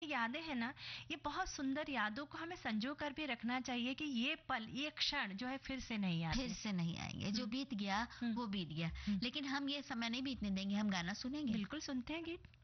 यादें हैं ना, ये बहुत सुंदर यादों को हमें संजो कर भी रखना चाहिए कि ये पल, ये क्षण जो है फिर से नहीं आते। फिर से नहीं आएंगे। जो बीत गया वो बीत गया, लेकिन हम ये समय नहीं बीतने देंगे। हम गाना सुनेंगे। बिल्कुल सुनते हैं गीत।